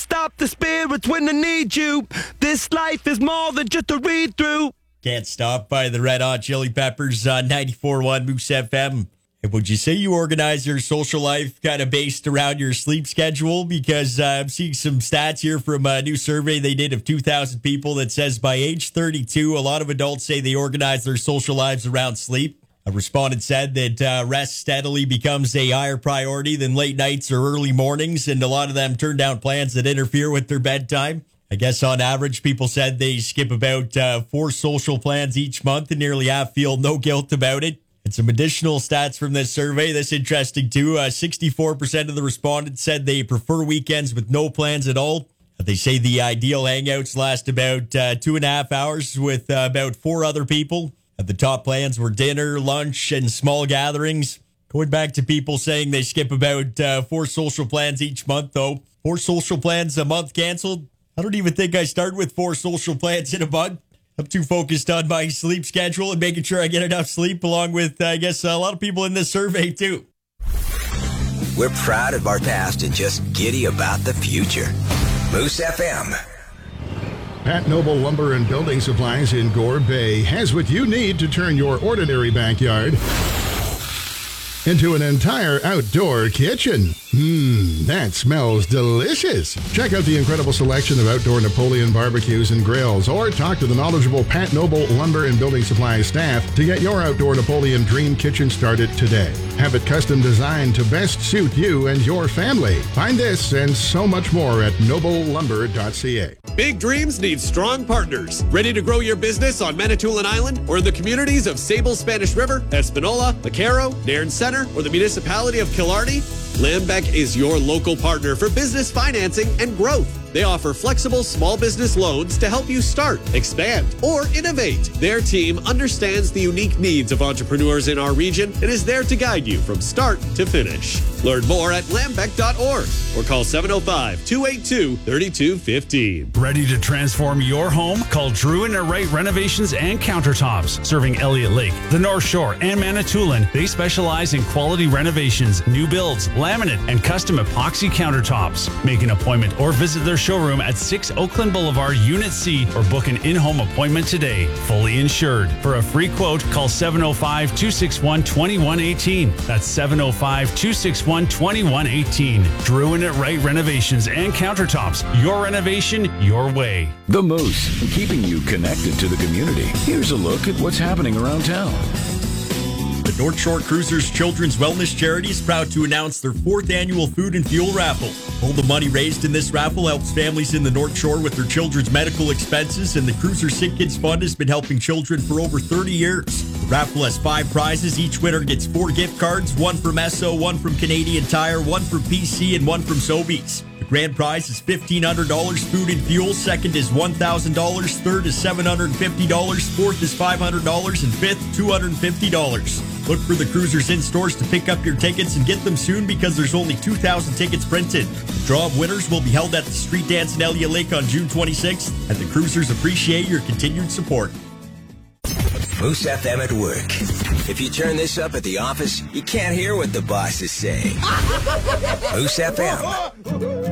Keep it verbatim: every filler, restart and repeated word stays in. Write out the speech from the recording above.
stop the spirits when they need you. This life is more than just a read-through. Can't Stop by the Red Hot Chili Peppers on ninety-four point one Moose F M. And would you say you organize your social life kind of based around your sleep schedule? Because uh, I'm seeing some stats here from a new survey they did of two thousand people that says by age thirty-two, a lot of adults say they organize their social lives around sleep. A respondent said that uh, rest steadily becomes a higher priority than late nights or early mornings, and a lot of them turn down plans that interfere with their bedtime. I guess on average, people said they skip about uh, four social plans each month, and nearly half feel no guilt about it. And some additional stats from this survey. That's interesting, too. Uh, sixty-four percent of the respondents said they prefer weekends with no plans at all. They say the ideal hangouts last about uh, two and a half hours with uh, about four other people. Uh, the top plans were dinner, lunch, and small gatherings. Going back to people saying they skip about uh, four social plans each month, though. Four social plans a month canceled. I don't even think I start with four social plans in a month. I'm too focused on my sleep schedule and making sure I get enough sleep, along with, I guess, a lot of people in this survey, too. We're proud of our past and just giddy about the future. Moose F M. Pat Noble Lumber and Building Supplies in Gore Bay has what you need to turn your ordinary backyard into an entire outdoor kitchen. Mmm, that smells delicious. Check out the incredible selection of outdoor Napoleon barbecues and grills, or talk to the knowledgeable Pat Noble Lumber and Building Supplies staff to get your outdoor Napoleon dream kitchen started today. Have it custom designed to best suit you and your family. Find this and so much more at noble lumber dot c a. Big dreams need strong partners. Ready to grow your business on Manitoulin Island or in the communities of Sable Spanish River, Espanola, Macaro, Nairn Center, or the municipality of Killarney? Lambeck is your local partner for business financing and growth. They offer flexible small business loans to help you start, expand, or innovate. Their team understands the unique needs of entrepreneurs in our region and is there to guide you from start to finish. Learn more at lambeck dot org or call seven oh five, two eight two, three two one five. Ready to transform your home? Call Drew and Wright Renovations and Countertops. Serving Elliott Lake, the North Shore, and Manitoulin, they specialize in quality renovations, new builds, laminate, and custom epoxy countertops. Make an appointment or visit their showroom at six Oakland Boulevard, Unit C, or book an in-home appointment today. Fully insured. For a free quote, call seven oh five, two six one, two one one eight. That's seven oh five, two six one, two one one eight. Drew and Wright Renovations and Countertops. Your renovation, your way. The Moose, keeping you connected to the community. Here's a look at what's happening around town. The North Shore Cruisers Children's Wellness Charity is proud to announce their fourth annual food and fuel raffle. All the money raised in this raffle helps families in the North Shore with their children's medical expenses, and the Cruiser Sick Kids Fund has been helping children for over thirty years. The raffle has five prizes. Each winner gets four gift cards, one from Esso, one from Canadian Tire, one from P C, and one from Sobeys. The grand prize is fifteen hundred dollars food and fuel. Second is one thousand dollars. Third is seven hundred fifty dollars. Fourth is five hundred dollars. And fifth, two hundred fifty dollars. Look for the Cruisers in stores to pick up your tickets and get them soon because there's only two thousand tickets printed. The draw of winners will be held at the Street Dance in Elliott Lake on June twenty-sixth, and the Cruisers appreciate your continued support. Moose F M at work. If you turn this up at the office, you can't hear what the boss is saying. Moose F M.